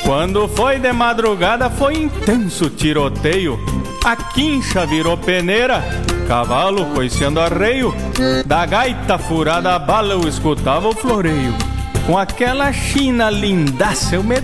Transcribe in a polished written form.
Quando foi de madrugada foi intenso tiroteio. A quincha virou peneira, cavalo coiceando arreio. Da gaita furada a bala eu escutava o floreio. Com aquela china lindaça eu me